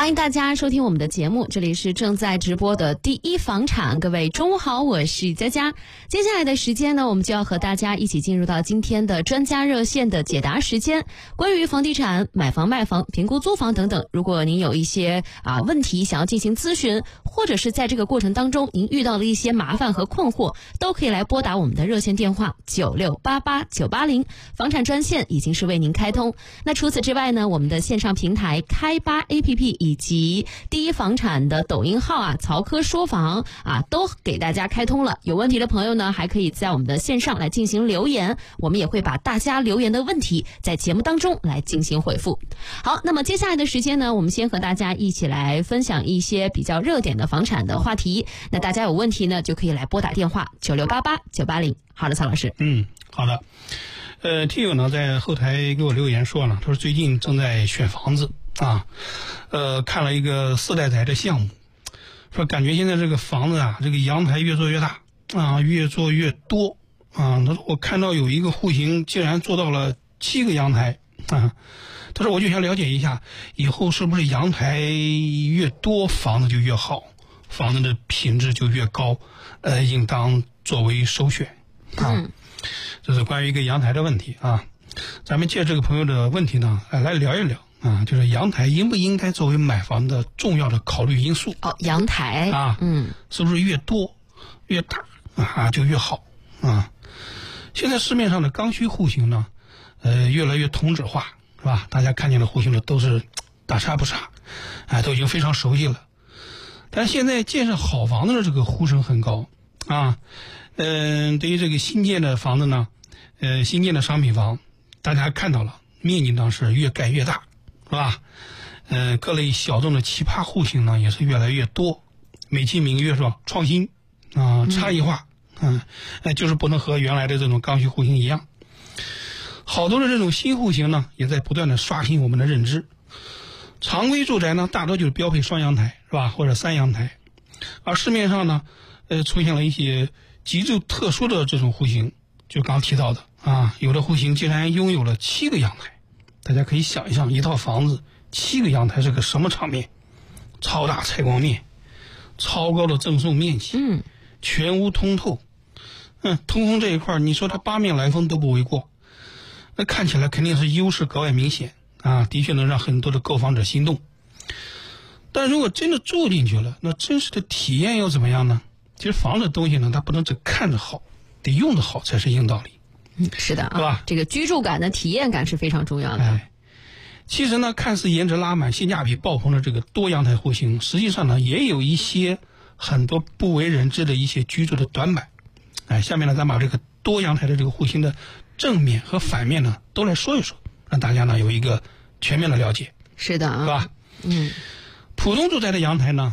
欢迎大家收听我们的节目，这里是正在直播的第一房产。各位中午好，我是佳佳。接下来的时间呢，我们就要和大家一起进入到今天的专家热线的解答时间。关于房地产、买房、卖房、评估租房等等，如果您有一些问题想要进行咨询，或者是在这个过程当中您遇到了一些麻烦和困惑，都可以来拨打我们的热线电话9688-980，房产专线已经是为您开通。那除此之外呢，我们的线上平台开吧 APP 以及第一房产的抖音号曹科说房都给大家开通了。有问题的朋友呢，还可以在我们的线上来进行留言，我们也会把大家留言的问题在节目当中来进行回复。好，那么接下来的时间呢，我们先和大家一起来分享一些比较热点的房产的话题。那大家有问题呢，就可以来拨打电话9688-980。好的，曹老师。 好的。听友呢在后台给我留言说了，他说最近正在选房子看了一个4代宅的项目，说感觉现在这个房子这个阳台越做越大越做越多他说我看到有一个户型竟然做到了7个阳台他说我就想了解一下，以后是不是阳台越多房子就越好，房子的品质就越高，应当作为首选这是关于一个阳台的问题咱们借这个朋友的问题呢来聊一聊就是阳台应不应该作为买房的重要的考虑因素阳台是不是越多越大就越好现在市面上的刚需户型呢越来越同质化，是吧？大家看见的户型呢都是大差不差都已经非常熟悉了。但是现在建设好房子的这个呼声很高对于这个新建的房子呢新建的商品房，大家看到了面积呢是越盖越大，是吧？各类小众的奇葩户型呢也是越来越多，美其名曰说创新差异化就是不能和原来的这种刚需户型一样。好多的这种新户型呢也在不断的刷新我们的认知。常规住宅呢大多就是标配双阳台，是吧？或者3阳台，而市面上呢出现了一些极致特殊的这种户型，就刚提到的有的户型竟然拥有了7个阳台。大家可以想一想，一套房子7个阳台是个什么场面？超大采光面，超高的赠送面积，全屋通透，通风这一块你说它8面来风都不为过，那看起来肯定是优势格外明显的确能让很多的购房者心动。但如果真的住进去了，那真实的体验又怎么样呢？其实房子的东西呢，它不能只看着好，得用得好才是硬道理。 是的对吧？ 这个居住感的体验感是非常重要的。 其实呢，看似颜值拉满、性价比爆棚的这个多阳台户型，实际上呢，也有一些很多不为人知的一些居住的短板。下面呢，咱把这个多阳台的这个户型的正面和反面呢，都来说一说，让大家呢有一个全面的了解。 是的是吧？普通住宅的阳台呢，